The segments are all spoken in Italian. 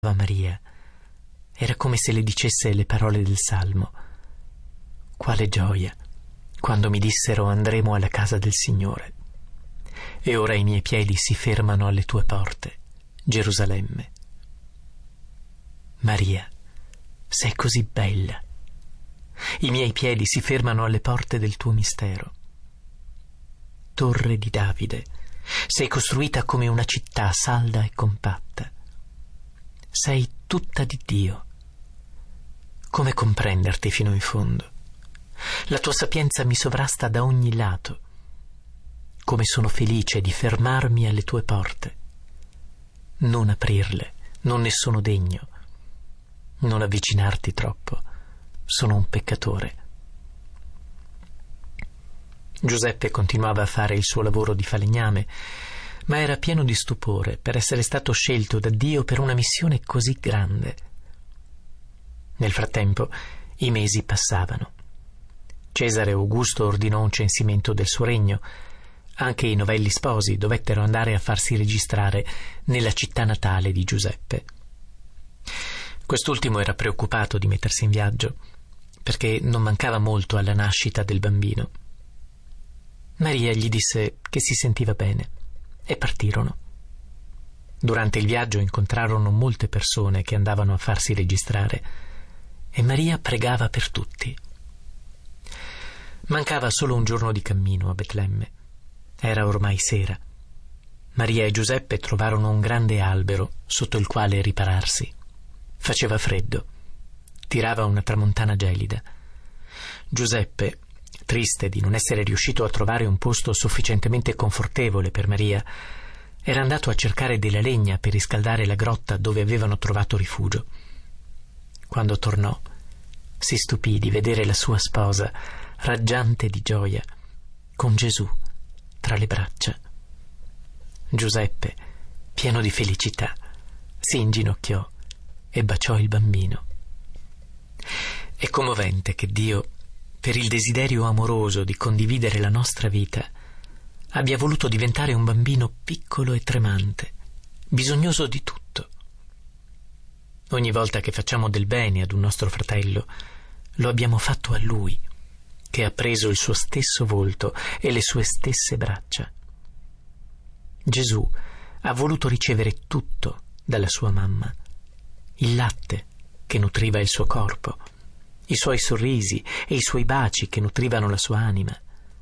Maria. Era come se le dicesse le parole del Salmo. Quale gioia quando mi dissero: andremo alla casa del Signore. E ora i miei piedi si fermano alle tue porte, Gerusalemme. Maria, sei così bella. I miei piedi si fermano alle porte del tuo mistero. Torre di Davide, sei costruita come una città salda e compatta. Sei tutta di Dio. Come comprenderti fino in fondo? La tua sapienza mi sovrasta da ogni lato. Come sono felice di fermarmi alle tue porte. Non aprirle, non ne sono degno. Non avvicinarti troppo, sono un peccatore. Giuseppe continuava a fare il suo lavoro di falegname, ma era pieno di stupore per essere stato scelto da Dio per una missione così grande. Nel frattempo i mesi passavano. Cesare Augusto ordinò un censimento del suo regno. Anche i novelli sposi dovettero andare a farsi registrare nella città natale di Giuseppe. Quest'ultimo era preoccupato di mettersi in viaggio, perché non mancava molto alla nascita del bambino. Maria gli disse che si sentiva bene e partirono. Durante il viaggio incontrarono molte persone che andavano a farsi registrare e Maria pregava per tutti. Mancava solo un giorno di cammino a Betlemme. Era ormai sera. Maria e Giuseppe trovarono un grande albero sotto il quale ripararsi. Faceva freddo. Tirava una tramontana gelida. Giuseppe, triste di non essere riuscito a trovare un posto sufficientemente confortevole per Maria, era andato a cercare della legna per riscaldare la grotta dove avevano trovato rifugio. Quando tornò, si stupì di vedere la sua sposa, raggiante di gioia, con Gesù tra le braccia. Giuseppe, pieno di felicità, si inginocchiò e baciò il bambino. È commovente che Dio, per il desiderio amoroso di condividere la nostra vita, abbia voluto diventare un bambino piccolo e tremante, bisognoso di tutto. Ogni volta che facciamo del bene ad un nostro fratello, lo abbiamo fatto a Lui, che ha preso il suo stesso volto e le sue stesse braccia. Gesù ha voluto ricevere tutto dalla sua mamma: il latte che nutriva il suo corpo, i suoi sorrisi e i suoi baci che nutrivano la sua anima.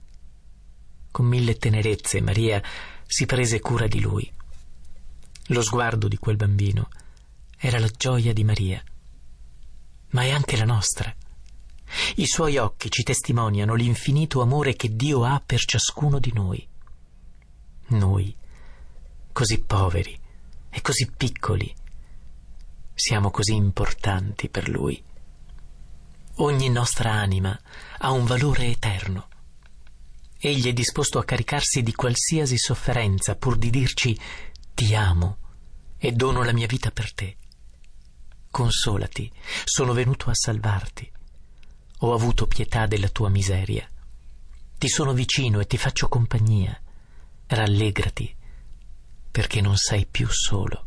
Con 1000 tenerezze Maria si prese cura di lui. Lo sguardo di quel bambino era la gioia di Maria, ma è anche la nostra. I suoi occhi ci testimoniano l'infinito amore che Dio ha per ciascuno di noi. Noi, così poveri e così piccoli, siamo così importanti per Lui. Ogni nostra anima ha un valore eterno. Egli è disposto a caricarsi di qualsiasi sofferenza pur di dirci: ti amo e dono la mia vita per te. Consolati, sono venuto a salvarti. Ho avuto pietà della tua miseria. Ti sono vicino e ti faccio compagnia. Rallegrati, perché non sei più solo.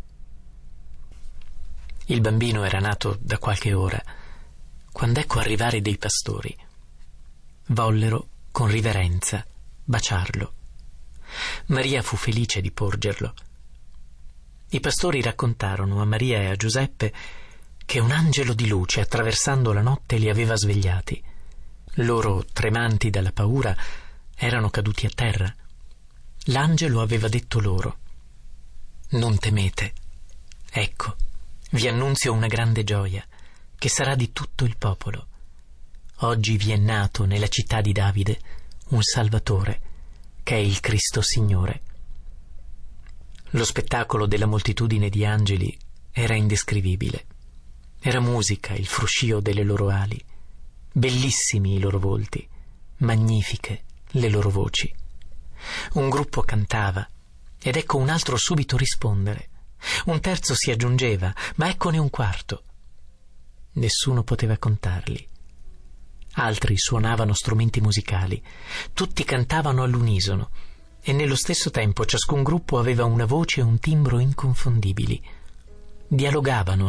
Il bambino era nato da qualche ora, quando ecco arrivare dei pastori. Vollero, con riverenza, baciarlo. Maria fu felice di porgerlo. I pastori raccontarono a Maria e a Giuseppe che un angelo di luce, attraversando la notte, li aveva svegliati. Loro, tremanti dalla paura, erano caduti a terra. L'angelo aveva detto loro: non temete, ecco, vi annunzio una grande gioia, che sarà di tutto il popolo. Oggi vi è nato nella città di Davide un Salvatore, che è il Cristo Signore. Lo spettacolo della moltitudine di angeli era indescrivibile. Era musica il fruscio delle loro ali, bellissimi i loro volti, magnifiche le loro voci. Un gruppo cantava, ed ecco un altro subito rispondere. Un terzo si aggiungeva, ma eccone un quarto. Nessuno poteva contarli. Altri suonavano strumenti musicali, tutti cantavano all'unisono, e nello stesso tempo ciascun gruppo aveva una voce e un timbro inconfondibili. Dialogavano